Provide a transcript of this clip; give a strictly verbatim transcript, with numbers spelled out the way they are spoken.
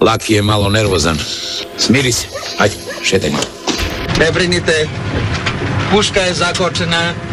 Laki je malo nervozan. Smiri se. Hajde, šetaj malo. Ne brinite, puška je zakočena.